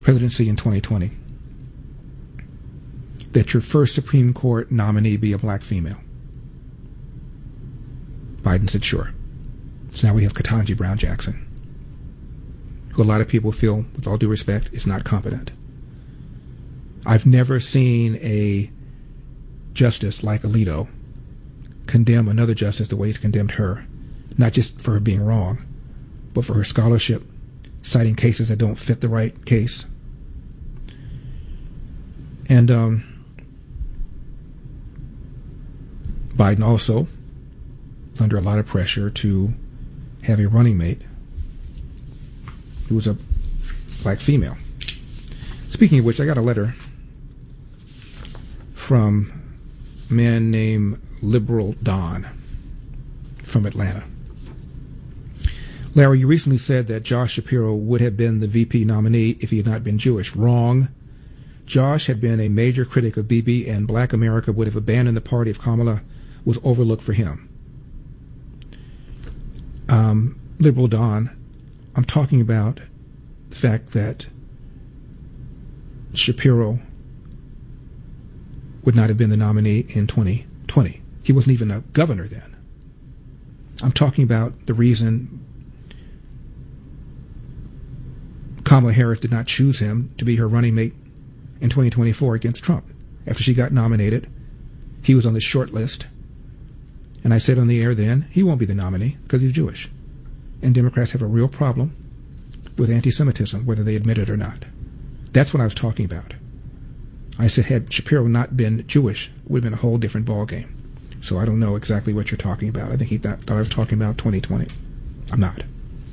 presidency in 2020, that your first Supreme Court nominee be a black female? Biden said sure. So now we have Ketanji Brown Jackson, who a lot of people feel, with all due respect, is not competent. I've never seen a justice like Alito condemn another justice the way he's condemned her, not just for her being wrong, but for her scholarship, citing cases that don't fit the right case. And Biden also is under a lot of pressure to have a running mate who was a black female. Speaking of which, I got a letter from a man named Liberal Don from Atlanta. Larry, you recently said that Josh Shapiro would have been the VP nominee if he had not been Jewish. Wrong. Josh had been a major critic of Bibi, and black America would have abandoned the party if Kamala was overlooked for him. Liberal Don, I'm talking about the fact that Shapiro would not have been the nominee in 2020. He wasn't even a governor then. I'm talking about the reason Kamala Harris did not choose him to be her running mate in 2024 against Trump. After she got nominated, he was on the short list. And I said on the air then, he won't be the nominee because he's Jewish. And Democrats have a real problem with anti-Semitism, whether they admit it or not. That's what I was talking about. I said, had Shapiro not been Jewish, it would have been a whole different ballgame. So I don't know exactly what you're talking about. I think he thought I was talking about 2020. I'm not.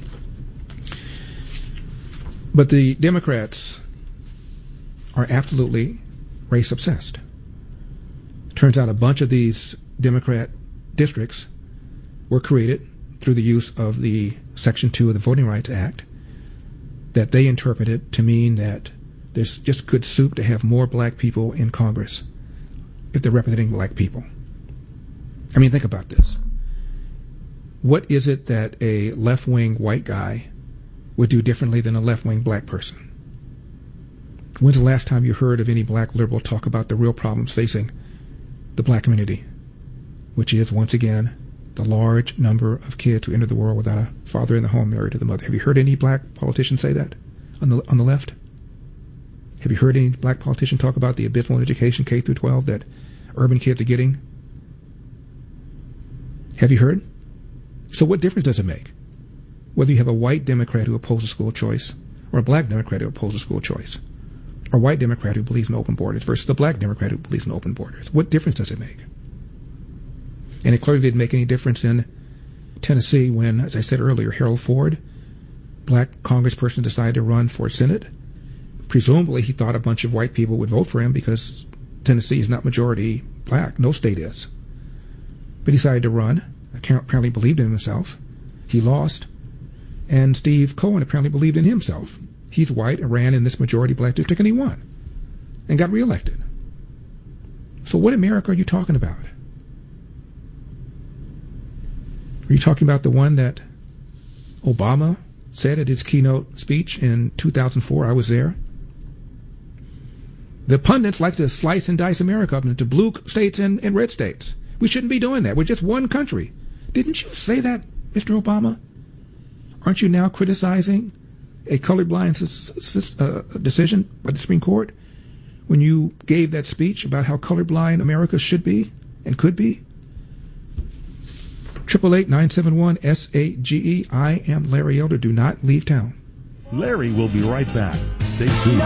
But the Democrats are absolutely race-obsessed. Turns out a bunch of these Democrat districts were created through the use of the Section 2 of the Voting Rights Act that they interpreted to mean that there's just good soup to have more black people in Congress if they're representing black people. I mean, think about this. What is it that a left-wing white guy would do differently than a left-wing black person? When's the last time you heard of any black liberal talk about the real problems facing the black community, which is, once again, the large number of kids who enter the world without a father in the home married to the mother? Have you heard any black politician say that on the left? Have you heard any black politician talk about the abysmal education K through 12 that urban kids are getting? Have you heard? So what difference does it make whether you have a white Democrat who opposes school choice or a black Democrat who opposes school choice, or a white Democrat who believes in open borders versus a black Democrat who believes in open borders? What difference does it make? And it clearly didn't make any difference in Tennessee when, as I said earlier, Harold Ford, black congressperson, decided to run for Senate. Presumably he thought a bunch of white people would vote for him because Tennessee is not majority black. No state is. But he decided to run. Apparently believed in himself. He lost. And Steve Cohen apparently believed in himself. He's white and ran in this majority black district, and he won. And got reelected. So what America are you talking about? Are you talking about the one that Obama said at his keynote speech in 2004? I was there. The pundits like to slice and dice America up into blue states and red states. We shouldn't be doing that. We're just one country. Didn't you say that, Mr. Obama? Aren't you now criticizing a colorblind decision by the Supreme Court when you gave that speech about how colorblind America should be and could be? 888-971-SAGE. I am Larry Elder. Do not leave town. Larry will be right back. Stay tuned.